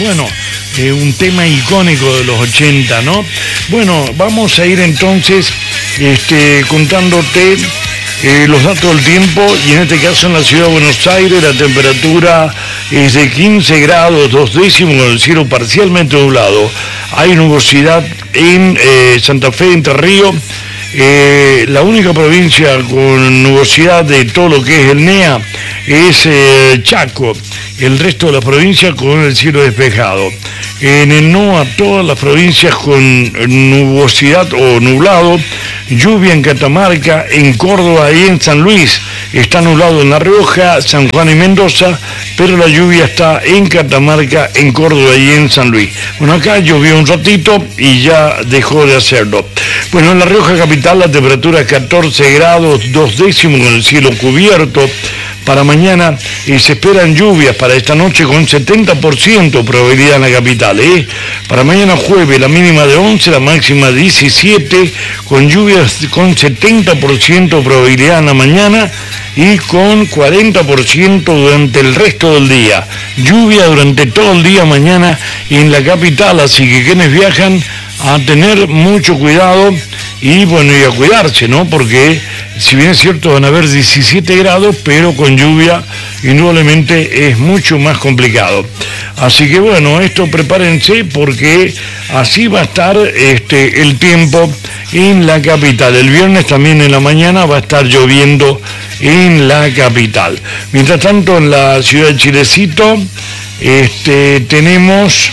Bueno, un tema icónico de los 80, ¿no? Bueno, vamos a ir entonces contándote los datos del tiempo, y en este caso en la ciudad de Buenos Aires la temperatura es de 15 grados 2 décimos con el cielo parcialmente nublado. Hay nubosidad en Santa Fe, Entre Ríos. La única provincia con nubosidad de todo lo que es el NEA es Chaco. El resto de las provincias con el cielo despejado. En el NOA todas las provincias con nubosidad o nublado. Lluvia en Catamarca, en Córdoba y en San Luis. Está nublado en La Rioja, San Juan y Mendoza, pero la lluvia está en Catamarca, en Córdoba y en San Luis. Bueno, acá llovió un ratito y ya dejó de hacerlo. Bueno, en La Rioja capital la temperatura es 14 grados 2 décimos con el cielo cubierto. Para mañana se esperan lluvias para esta noche con 70% probabilidad en la capital. Para mañana jueves la mínima de 11, la máxima 17, con lluvias con 70% probabilidad en la mañana y con 40% durante el resto del día. Lluvia durante todo el día mañana en la capital, así que quienes viajan a tener mucho cuidado y bueno, y a cuidarse, ¿no? Porque si bien es cierto van a haber 17 grados, pero con lluvia indudablemente es mucho más complicado. Así que bueno, esto prepárense porque así va a estar el tiempo en la capital. El viernes también en la mañana va a estar lloviendo en la capital. Mientras tanto en la ciudad de Chilecito tenemos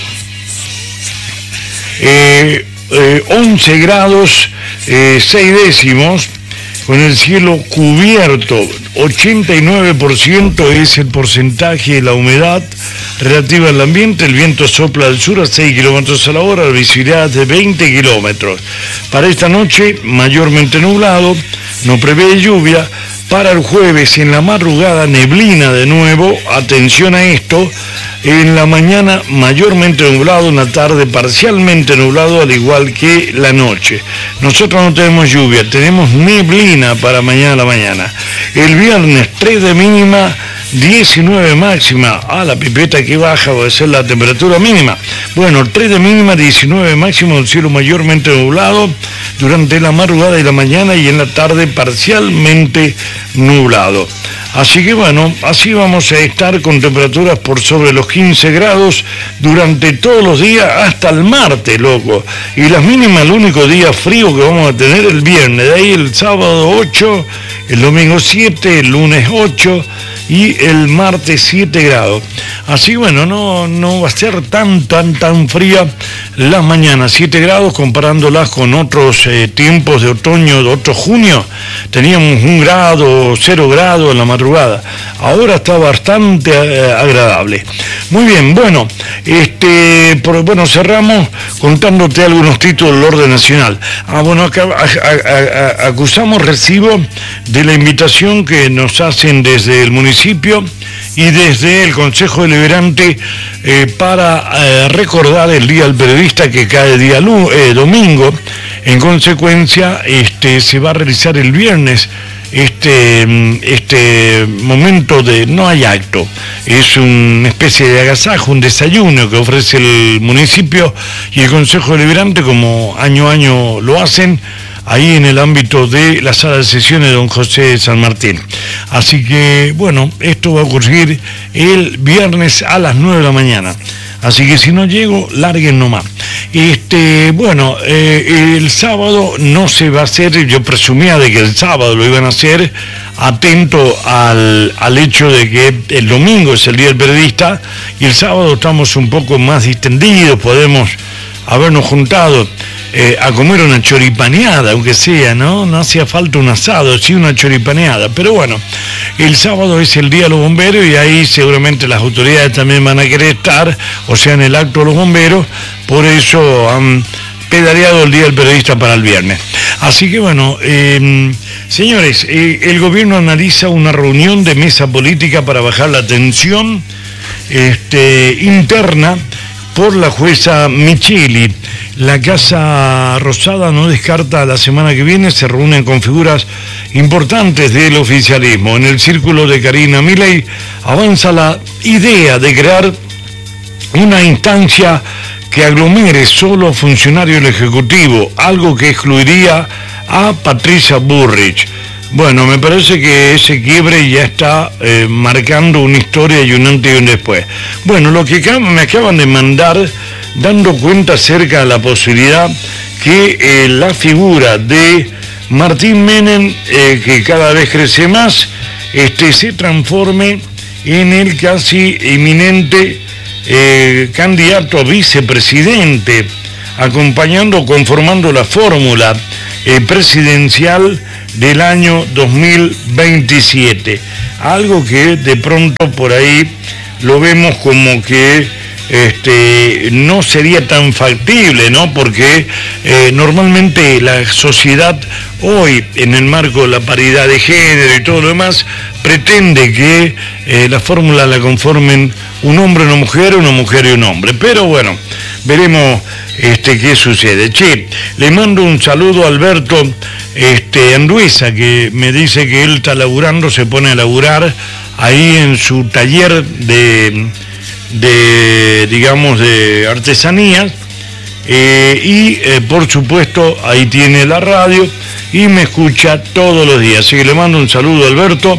11 grados 6 décimos con el cielo cubierto. 89% es el porcentaje de la humedad relativa al ambiente. El viento sopla del sur a 6 kilómetros a la hora, la visibilidad es de 20 kilómetros. Para esta noche mayormente nublado, no prevé lluvia. Para el jueves en la madrugada neblina de nuevo, atención a esto. En la mañana mayormente nublado, en la tarde parcialmente nublado, al igual que la noche. Nosotros no tenemos lluvia, tenemos neblina para mañana a la mañana. El viernes 3 de mínima, 19 máxima. La pipeta que baja va a ser la temperatura mínima. Bueno, 3 de mínima, 19 máximo, el cielo mayormente nublado durante la madrugada y la mañana, y en la tarde parcialmente nublado. Así que bueno, así vamos a estar con temperaturas por sobre los 15 grados durante todos los días hasta el martes, loco. Y las mínimas, el único día frío que vamos a tener el viernes, de ahí el sábado 8, el domingo 7, el lunes 8 y el martes 7 grados. Así bueno, no va a ser tan fría las mañanas. 7 grados comparándolas con otros tiempos de otoño, de otro junio. Teníamos 1 grado, 0 grado en la madrugada. Ahora está bastante agradable. Muy bien, bueno, cerramos contándote algunos títulos del orden nacional. Bueno, acá acusamos recibo de la invitación que nos hacen desde el municipio y desde el Consejo Deliberante para recordar el Día del Periodista, que cae día domingo. En consecuencia, se va a realizar el viernes este momento de no hay acto, es una especie de agasajo, un desayuno que ofrece el municipio y el Consejo Deliberante, como año a año lo hacen, ahí en el ámbito de la sala de sesiones de don José de San Martín. Así que, bueno, esto va a ocurrir el viernes a las 9 de la mañana. Así que si no llego, larguen nomás. El sábado no se va a hacer, yo presumía de que el sábado lo iban a hacer, atento al hecho de que el domingo es el Día del Periodista y el sábado estamos un poco más distendidos, podemos habernos juntado a comer una choripaneada, aunque sea, no hacía falta un asado, sí una choripaneada, pero bueno, el sábado es el Día de los Bomberos y ahí seguramente las autoridades también van a querer estar, o sea, en el acto de los bomberos, por eso han pedaleado el Día del Periodista para el viernes. Así que bueno, señores, el gobierno analiza una reunión de mesa política para bajar la tensión interna por la jueza Micheli. La Casa Rosada no descarta la semana que viene, se reúnen con figuras importantes del oficialismo. En el círculo de Karina Milei avanza la idea de crear una instancia que aglomere solo funcionarios del Ejecutivo, algo que excluiría a Patricia Bullrich. Bueno, me parece que ese quiebre ya está marcando una historia y un antes y un después. Bueno, lo que me acaban de mandar, dando cuenta acerca de la posibilidad que la figura de Martín Menem, que cada vez crece más, se transforme en el casi inminente candidato a vicepresidente, conformando la fórmula presidencial del año 2027. Algo que de pronto por ahí lo vemos como que no sería tan factible, ¿no? Porque normalmente la sociedad hoy, en el marco de la paridad de género y todo lo demás, pretende que la fórmula la conformen un hombre, una mujer y un hombre. Pero bueno, veremos qué sucede. Che, le mando un saludo a Alberto Anduesa, que me dice que él está laburando, se pone a laburar ahí en su taller de artesanías, y por supuesto ahí tiene la radio y me escucha todos los días. Así que le mando un saludo a Alberto,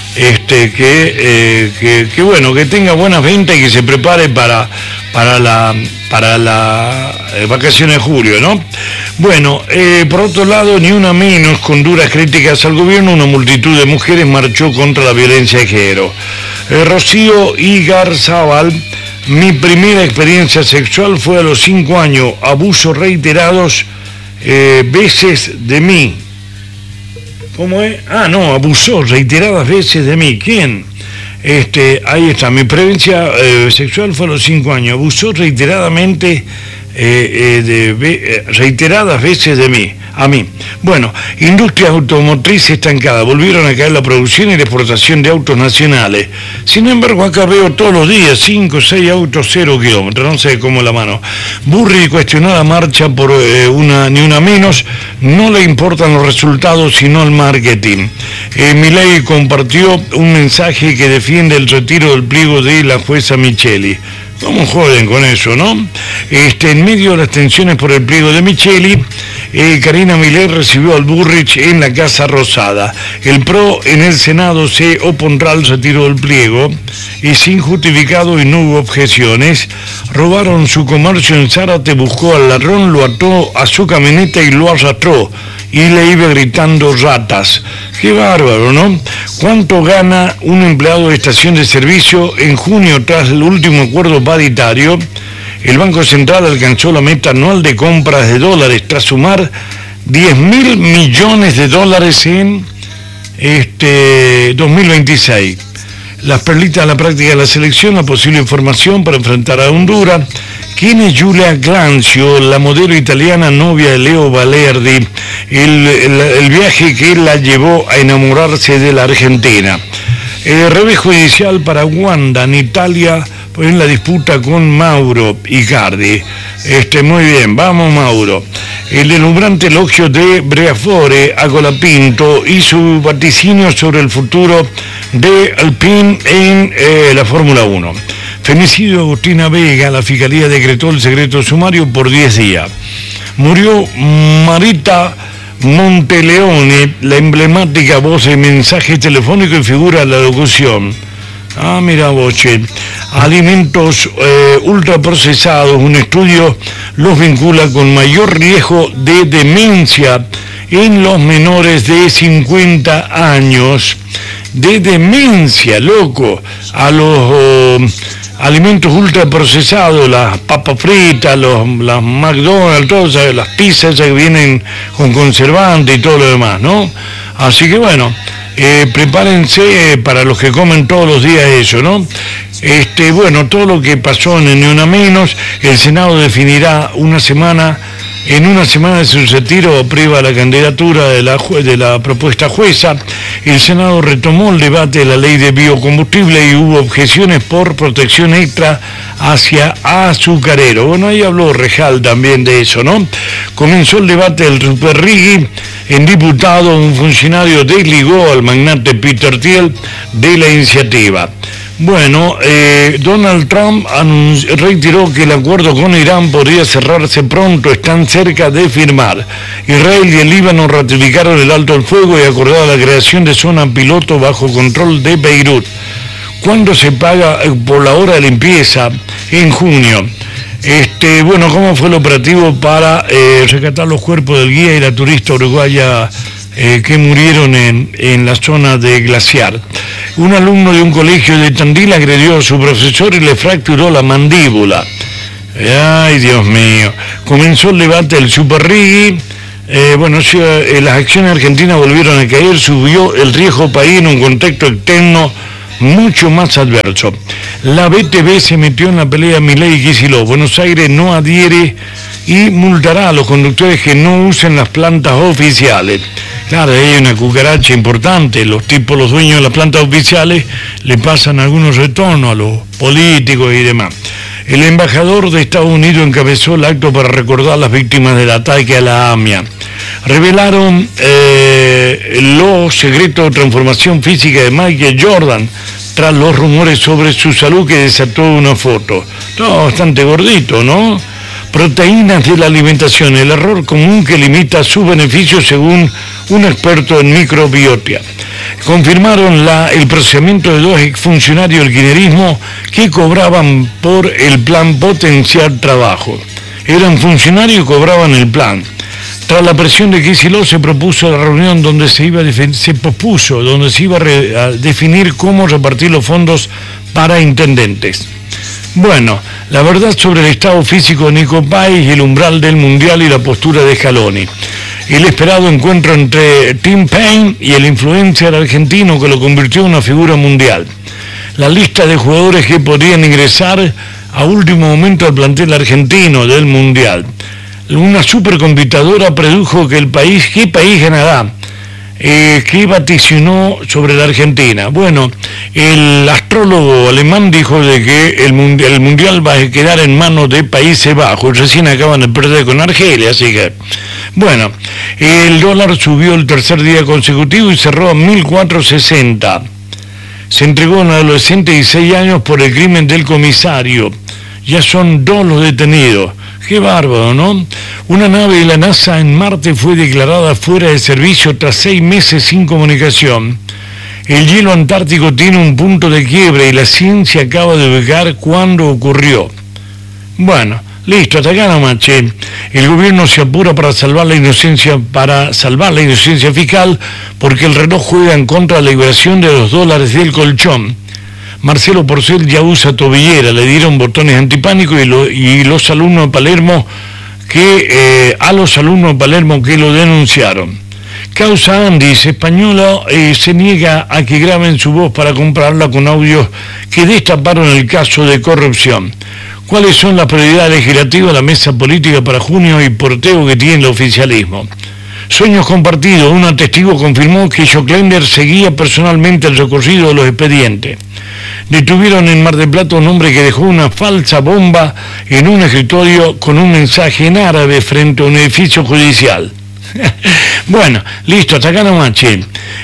que bueno, que tenga buenas ventas y que se prepare para las vacaciones de julio, ¿no? Bueno, por otro lado, ni una menos, con duras críticas al gobierno, una multitud de mujeres marchó contra la violencia de género. Rocío Igarzábal: mi primera experiencia sexual fue a los 5 años, abusos reiterados veces de mí. ¿Cómo es? Abusó reiteradas veces de mí. ¿Quién? Ahí está, mi experiencia sexual fue a los 5 años, abusó reiteradamente, reiteradas veces de mí, a mí. Bueno, industria automotriz estancada, volvieron a caer la producción y la exportación de autos nacionales. Sin embargo, acá veo todos los días 5 o 6 autos 0 kilómetros, no sé cómo la mano. Burri cuestionó la marcha por ni una menos, no le importan los resultados sino el marketing. Milei compartió un mensaje que defiende el retiro del pliego de la jueza Micheli. ¿Cómo joden con eso, no? En medio de las tensiones por el pliego de Micheli, Karina Milei recibió al Bullrich en la Casa Rosada. El PRO en el Senado se opondrá al retiro del pliego y sin justificado y no hubo objeciones. Robaron su comercio en Zárate, buscó al ladrón, lo ató a su camioneta y lo arrastró. Y le iba gritando ratas. Qué bárbaro, ¿no? ¿Cuánto gana un empleado de estación de servicio? En junio, tras el último acuerdo paritario, el Banco Central alcanzó la meta anual de compras de dólares tras sumar 10.000 millones de dólares en 2026. Las perlitas de la práctica de la selección, la posible información para enfrentar a Honduras. ¿Quién es Giulia Glancio, la modelo italiana novia de Leo Valerdi? El viaje que la llevó a enamorarse de la Argentina. Revés judicial para Wanda en Italia en la disputa con Mauro Icardi. Muy bien, vamos Mauro. El deslumbrante elogio de Briatore a Colapinto y su vaticinio sobre el futuro de Alpine en la Fórmula 1. Femicidio de Agustina Vega, la Fiscalía decretó el secreto sumario por 10 días. Murió Marita Monteleone, la emblemática voz de mensaje telefónico y figura de la locución. Mira vos, che. Alimentos ultraprocesados, un estudio los vincula con mayor riesgo de demencia en los menores de 50 años. De demencia, loco, a los alimentos ultraprocesados, las papas fritas, las McDonald's, todas las pizzas que vienen con conservante y todo lo demás, ¿no? Así que bueno, prepárense para los que comen todos los días eso, ¿no? Bueno, todo lo que pasó en Ni Una Menos, el Senado definirá en una semana de su retiro aprueba la candidatura de la propuesta jueza. El Senado retomó el debate de la ley de biocombustible y hubo objeciones por protección extra hacia azucarero. Bueno, ahí habló Rejal también de eso, ¿no? Comenzó el debate del Superrigui. En diputado, un funcionario desligó al magnate Peter Thiel de la iniciativa. Bueno, Donald Trump reiteró que el acuerdo con Irán podría cerrarse pronto, están cerca de firmar. Israel y el Líbano ratificaron el alto el fuego y acordaron la creación de zona piloto bajo control de Beirut. ¿Cuándo se paga por la hora de limpieza? En junio. Bueno, ¿cómo fue el operativo para rescatar los cuerpos del guía y la turista uruguaya que murieron en la zona de Glaciar? Un alumno de un colegio de Tandil agredió a su profesor y le fracturó la mandíbula. Ay, Dios mío. Comenzó el debate del Super Rigby. Las acciones argentinas volvieron a caer, subió el riesgo país en un contexto externo mucho más adverso. La BTV se metió en la pelea Milei y Kicillof. Buenos Aires no adhiere y multará a los conductores que no usen las plantas oficiales. Claro, hay una cucaracha importante, los dueños de las plantas oficiales le pasan algunos retornos a los políticos y demás. El embajador de Estados Unidos encabezó el acto para recordar a las víctimas del ataque a la AMIA. Revelaron los secretos de transformación física de Michael Jordan tras los rumores sobre su salud que desató una foto. Todo bastante gordito, ¿no? Proteínas de la alimentación, el error común que limita sus beneficios según un experto en microbiota. Confirmaron el procesamiento de 2 exfuncionarios del kirchnerismo que cobraban por el plan Potenciar Trabajo. Eran funcionarios y cobraban el plan. Tras la presión de Kicillof se propuso la reunión donde se iba a definir cómo repartir los fondos para intendentes. Bueno, la verdad sobre el estado físico de Nico Páez y el umbral del Mundial y la postura de Scaloni. El esperado encuentro entre Tim Payne y el influencer argentino que lo convirtió en una figura mundial. La lista de jugadores que podrían ingresar a último momento al plantel argentino del Mundial. Una supercomputadora predujo que ¿qué país ganará? Que vaticinó sobre la Argentina. Bueno, el astrólogo alemán dijo de que el mundial va a quedar en manos de Países Bajos. Recién acaban de perder con Argelia, así que... Bueno, el dólar subió el tercer día consecutivo y cerró a 1.460. Se entregó a un adolescente de 16 años por el crimen del comisario. Ya son 2 los detenidos. Qué bárbaro, ¿no? Una nave de la NASA en Marte fue declarada fuera de servicio tras 6 meses sin comunicación. El hielo antártico tiene un punto de quiebre y la ciencia acaba de ubicar cuándo ocurrió. Bueno, listo, hasta acá nomás, che. El gobierno se apura para salvar la inocencia fiscal porque el reloj juega en contra de la liberación de los dólares del colchón. Marcelo Porcel ya usa tobillera, le dieron botones antipánico y los alumnos de Palermo a los alumnos de Palermo que lo denunciaron. Causa Andis, española, se niega a que graben su voz para comprarla con audios que destaparon el caso de corrupción. ¿Cuáles son las prioridades legislativas de la mesa política para junio y porteo que tiene el oficialismo? Sueños compartidos, un testigo confirmó que Joclender seguía personalmente el recorrido de los expedientes. Detuvieron en Mar del Plata un hombre que dejó una falsa bomba en un escritorio con un mensaje en árabe frente a un edificio judicial. Bueno, listo, hasta acá nomás, che.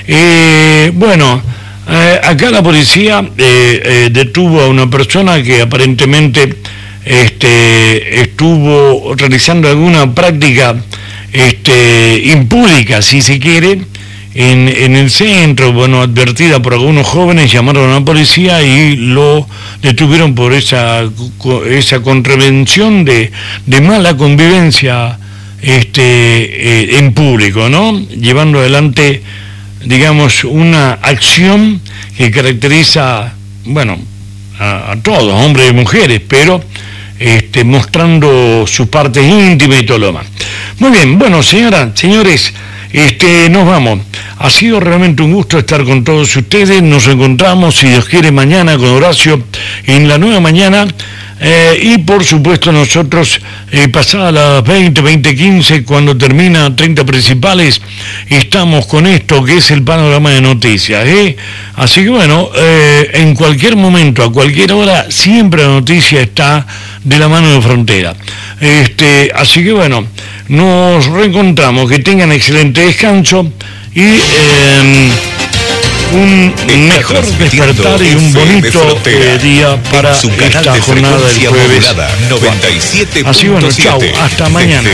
Acá la policía detuvo a una persona que aparentemente estuvo realizando alguna práctica impúdica, si se quiere, en el centro. Bueno, advertida por algunos jóvenes, llamaron a la policía y lo detuvieron por esa contravención de mala convivencia en público, ¿no? Llevando adelante, digamos, una acción que caracteriza, bueno, a todos, hombres y mujeres, pero mostrando sus partes íntimas y todo lo demás. Muy bien, bueno, señoras, señores, nos vamos. Ha sido realmente un gusto estar con todos ustedes. Nos encontramos, si Dios quiere, mañana con Horacio en la nueva mañana. Y por supuesto nosotros, pasadas las 20:15, cuando termina 30 principales, estamos con esto que es el panorama de noticias. Así que bueno, en cualquier momento, a cualquier hora, siempre la noticia está de la mano de Frontera. Así que bueno, nos reencontramos, que tengan excelente descanso y un mejor despertar y un bonito día para esta jornada del jueves. 97.7. Así bueno, chau, hasta mañana.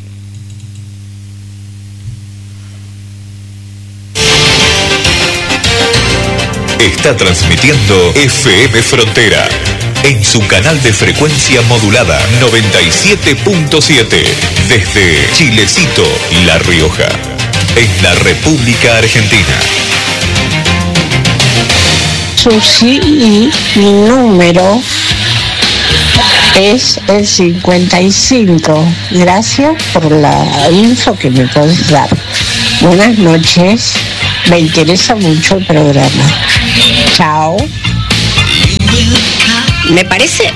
Está transmitiendo FM Frontera en su canal de frecuencia modulada 97.7 desde Chilecito, La Rioja, en la República Argentina. Susi, y mi número es el 55. Gracias por la info que me podés dar. Buenas noches. Me interesa mucho el programa. Chao. Me parece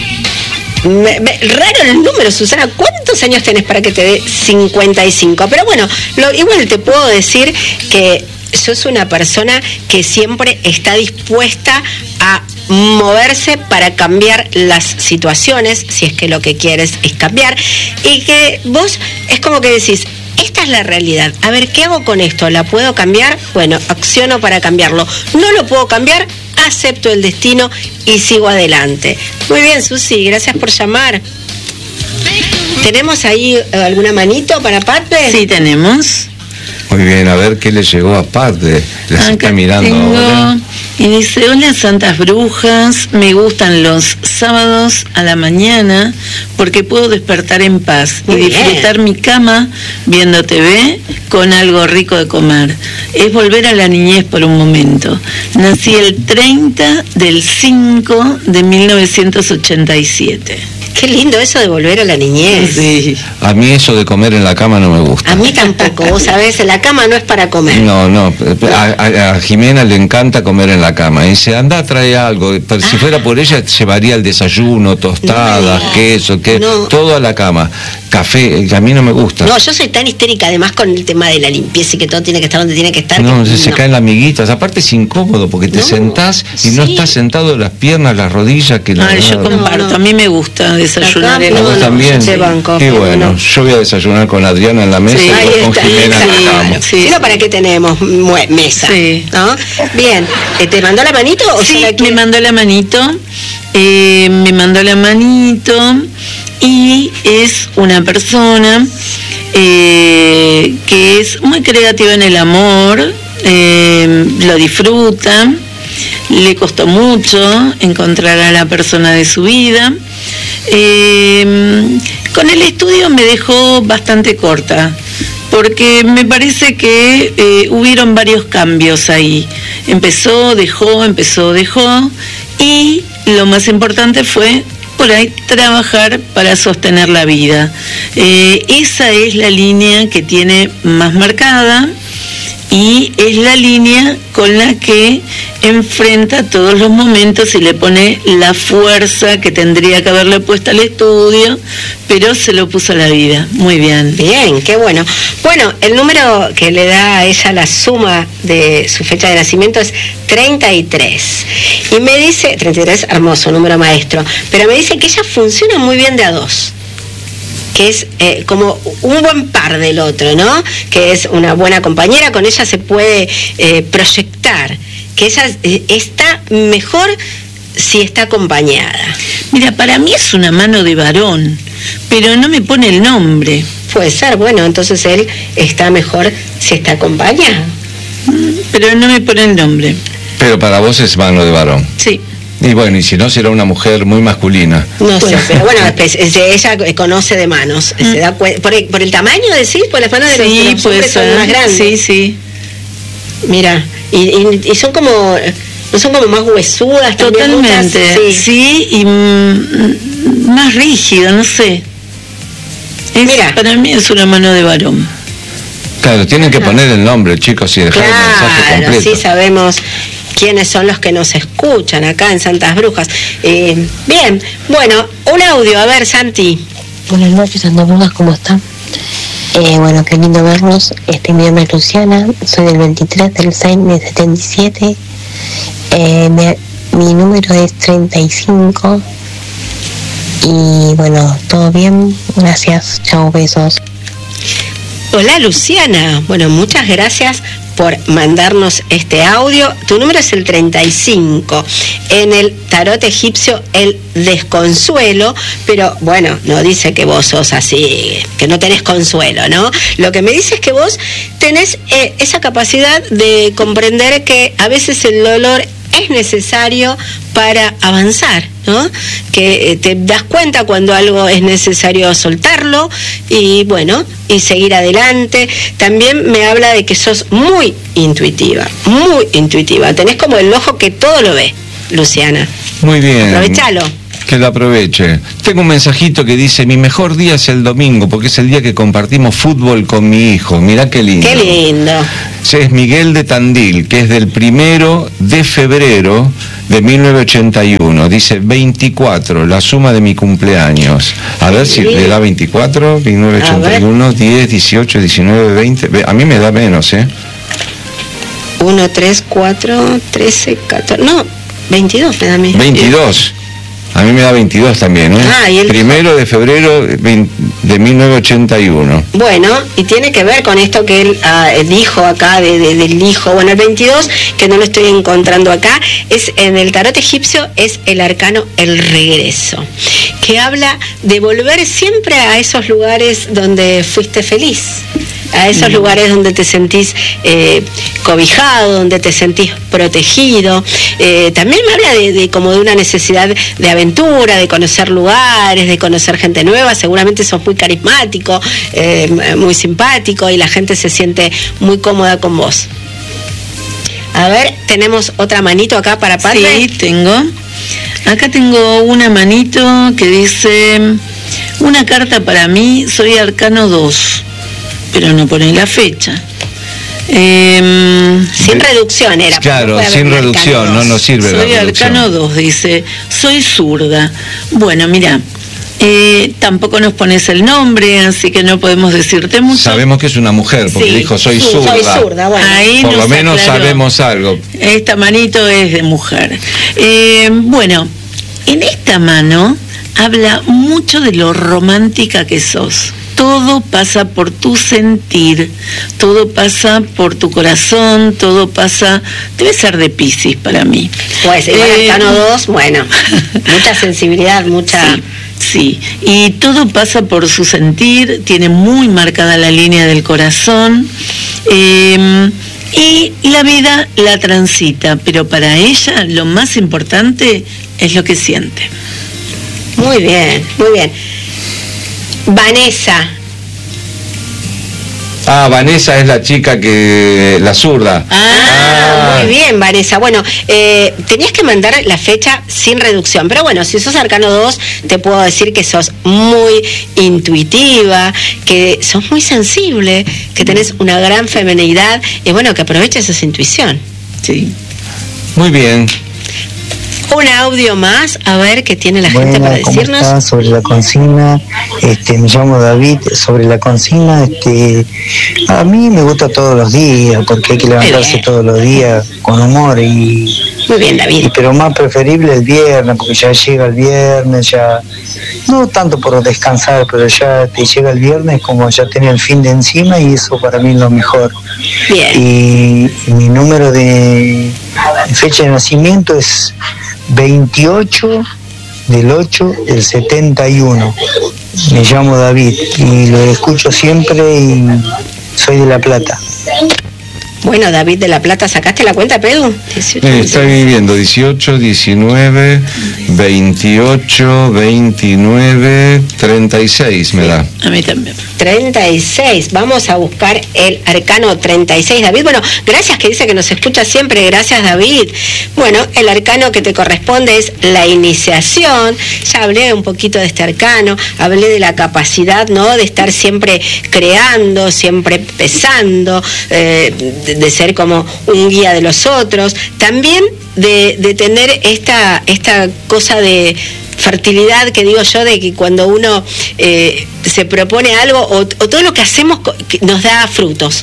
raro el número, Susana. ¿Cuántos años tenés para que te dé 55? Pero bueno, igual te puedo decir que sos una persona que siempre está dispuesta a moverse para cambiar las situaciones, si es que lo que quieres es cambiar, y que vos es como que decís, esta es la realidad, a ver, ¿qué hago con esto? ¿La puedo cambiar? Bueno, acciono para cambiarlo. ¿No lo puedo cambiar? Acepto el destino y sigo adelante. Muy bien, Susi, gracias por llamar. ¿Tenemos ahí alguna manito para Patpe? Sí, tenemos. Muy bien, a ver qué le llegó a Patpe. Las está mirando ahora. Y dice, hola Santas Brujas, me gustan los sábados a la mañana porque puedo despertar en paz y disfrutar mi cama viendo TV con algo rico de comer. Es volver a la niñez por un momento. Nací el 30 del 5 de 1987. Qué lindo eso de volver a la niñez. Sí. A mí eso de comer en la cama no me gusta. A mí tampoco, vos sabés, la cama no es para comer. No. A Jimena le encanta comer en la cama. Y dice, anda, trae algo. Pero si fuera por ella, llevaría el desayuno, tostadas, queso, todo a la cama. Café, a mí no me gusta. No, yo soy tan histérica además con el tema de la limpieza y que todo tiene que estar donde tiene que estar. No, se caen las amiguitas. Aparte es incómodo porque te sentás y no estás sentado las piernas, las rodillas. Yo comparto, a mí me gusta desayunar en la también. Qué bueno, yo voy a desayunar con Adriana en la mesa y con Jimena en la cama. Si no, ¿para qué tenemos mesa? Sí. ¿No? Bien, ¿te mandó la manito? O sí, me mandó la manito. Y es una persona que es muy creativa en el amor, lo disfruta, le costó mucho encontrar a la persona de su vida. Con el estudio me dejó bastante corta, porque me parece que hubieron varios cambios ahí. Empezó, dejó, y lo más importante fue por ahí trabajar para sostener la vida. Esa es la línea que tiene más marcada y es la línea con la que enfrenta todos los momentos y le pone la fuerza que tendría que haberle puesto al estudio, pero se lo puso a la vida. Muy bien. Bien, qué bueno. Bueno, el número que le da a ella la suma de su fecha de nacimiento es 33. Y me dice, 33, hermoso, número maestro, pero me dice que ella funciona muy bien de a dos. Que es como un buen par del otro, ¿no? Que es una buena compañera, con ella se puede proyectar, que ella está mejor si está acompañada. Mira, para mí es una mano de varón, pero no me pone el nombre. Puede ser, bueno, entonces él está mejor si está acompañado. Pero no me pone el nombre. Pero para vos es mano de varón. Sí. Y bueno, y si no, será una mujer muy masculina. No sé, pero bueno, ella conoce de manos. Se da por el tamaño, decís, por las manos de los hombres son más grandes. Sí. Mira, y son como, no son como más huesudas. Totalmente, sí, y más rígido, no sé. Mira, para mí es una mano de varón. Claro, tienen que poner el nombre, chicos, y dejar el mensaje completo. Sí, sabemos quiénes son los que nos escuchan acá en Santas Brujas. Bien, bueno, un audio, a ver, Santi. Buenas noches, Santas Brujas, ¿cómo están? Bueno, qué lindo verlos. Mi nombre es Luciana, soy del 23 del 6 del 77. Mi número es 35. Y bueno, todo bien, gracias, chao, besos. Hola, Luciana. Bueno, muchas gracias por mandarnos este audio. Tu número es el 35. En el tarot egipcio, el desconsuelo, pero bueno, no dice que vos sos así, que no tenés consuelo, ¿no? Lo que me dice es que vos tenés esa capacidad de comprender que a veces el dolor es necesario para avanzar, ¿no? Que te das cuenta cuando algo es necesario soltarlo y bueno, y seguir adelante. También me habla de que sos muy intuitiva, tenés como el ojo que todo lo ve, Luciana. Muy bien. Aprovechalo. Que lo aproveche. Tengo un mensajito que dice: mi mejor día es el domingo, porque es el día que compartimos fútbol con mi hijo. Mirá qué lindo. Qué lindo. Es Miguel de Tandil, que es del 1 de febrero de 1981. Dice 24, la suma de mi cumpleaños. A ver si le da 24, 1981, 10, 18, 19, 20. A mí me da menos, 1, 3, 4, 13, 14. No, 22 me da a mí. 22. A mí me da 22 también, ¿y el 1 de febrero de 1981. Bueno, y tiene que ver con esto que él dijo acá del hijo. Bueno, el 22, que no lo estoy encontrando acá, es en el tarot egipcio, es el arcano el regreso, que habla de volver siempre a esos lugares donde fuiste feliz, a esos lugares donde te sentís cobijado, donde te sentís protegido. También me habla de como de una necesidad de aventura, de conocer lugares, de conocer gente nueva. Seguramente sos muy carismático, muy simpático, y la gente se siente muy cómoda con vos. A ver, tenemos otra manito acá para Padre. Sí, tengo. Acá tengo una manito que dice: una carta para mí, soy arcano 2, pero no pone la fecha. Sin reducción era. Claro, sin reducción, no nos sirve la reducción. Soy arcano 2, dice: soy zurda. Bueno, mira, tampoco nos pones el nombre, así que no podemos decirte mucho. Sabemos que es una mujer, porque dijo soy zurda. Soy zurda, bueno. Ahí por lo menos aclaró. Sabemos algo. Esta manito es de mujer. Bueno, en esta mano habla mucho de lo romántica que sos. Todo pasa por tu sentir, todo pasa por tu corazón, todo pasa... Debe ser de Piscis para mí. Pues igual arcano 2, bueno, mucha sensibilidad, mucha... Sí, y todo pasa por su sentir, tiene muy marcada la línea del corazón, y la vida la transita, pero para ella lo más importante es lo que siente. Muy bien, muy bien. Vanessa. Vanessa es la chica la zurda. Muy bien, Vanessa. Bueno, tenías que mandar la fecha sin reducción, pero bueno, si sos arcano 2, te puedo decir que sos muy intuitiva, que sos muy sensible, que tenés una gran feminidad, y bueno, que aproveches esa intuición. Sí. Muy bien. Un audio más, a ver qué tiene la gente para decirnos. ¿Cómo está? Sobre la consigna, me llamo David. Sobre la consigna, a mí me gusta todos los días, porque hay que levantarse todos los días con humor y... Muy bien, David. Pero más preferible el viernes, porque ya llega el viernes, ya... No tanto por descansar, pero ya te llega el viernes como ya tenés el fin de encima, y eso para mí es lo mejor. Bien. Y mi número de fecha de nacimiento es 28 del 8 del 71. Me llamo David y lo escucho siempre y soy de La Plata. Bueno, David de La Plata, ¿sacaste la cuenta, Pedro? Estoy viendo 18, 19, 28, 29, 36 me da. A mí también. 36, vamos a buscar el arcano 36, David. Bueno, gracias, que dice que nos escucha siempre, gracias, David. Bueno, el arcano que te corresponde es la iniciación. Ya hablé un poquito de este arcano, hablé de la capacidad, ¿no?, de estar siempre creando, siempre empezando, de ser como un guía de los otros, también de tener esta cosa de fertilidad que digo yo, de que cuando uno se propone algo o todo lo que hacemos nos da frutos.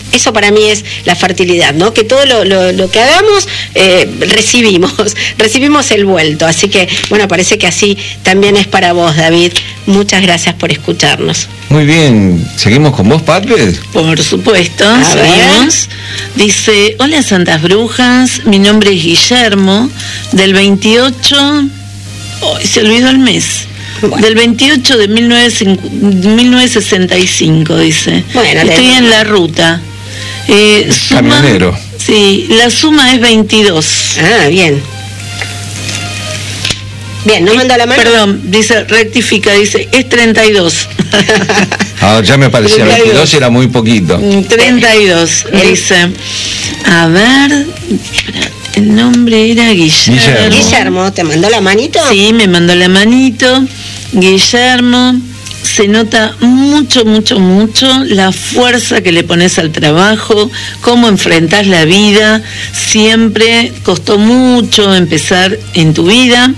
Eso para mí es la fertilidad, ¿no? Que todo lo que hagamos recibimos el vuelto. Así que, bueno, parece que así también es para vos, David. Muchas gracias por escucharnos. Muy bien, ¿seguimos con vos, Padre? Por supuesto, seguimos. Dice, hola Santas Brujas, mi nombre es Guillermo, del 28... se olvidó el mes. Bueno. Del 28 de 1965, dice. Bueno, estoy en la ruta. Camionero. Sí, la suma es 22. Ah, bien. Bien, ¿no manda la mano? Perdón, dice, rectifica, dice, es 32. Ah, ya me parecía 22, era muy poquito. 32, dice. A ver, el nombre era Guillermo. Guillermo, ¿te mandó la manito? Sí, me mandó la manito. Guillermo, se nota mucho la fuerza que le pones al trabajo, cómo enfrentás la vida. Siempre costó mucho empezar en tu vida.